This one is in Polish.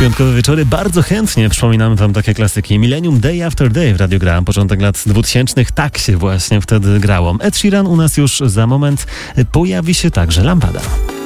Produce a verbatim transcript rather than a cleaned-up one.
Piątkowe wieczory bardzo chętnie przypominamy wam takie klasyki. Millennium Day After Day w Radiu Gra. Początek lat dwutysięcznych, tak się właśnie wtedy grało. Ed Sheeran u nas już za moment. Pojawi się także Lampada.